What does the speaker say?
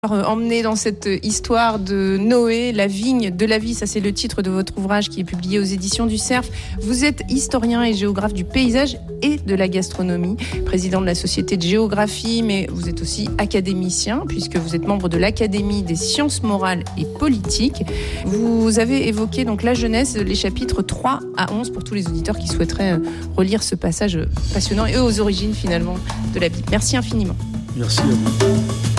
Emmené dans cette histoire de Noé, la vigne de la vie, ça c'est le titre de votre ouvrage qui est publié aux éditions du Cerf. Vous êtes historien et géographe du paysage et de la gastronomie, président de la Société de géographie, mais vous êtes aussi académicien puisque vous êtes membre de l'Académie des sciences morales et politiques. Vous avez évoqué donc la Genèse, les chapitres 3 à 11 pour tous les auditeurs qui souhaiteraient relire ce passage passionnant et aux origines finalement de la Bible. Merci infiniment. Merci à vous.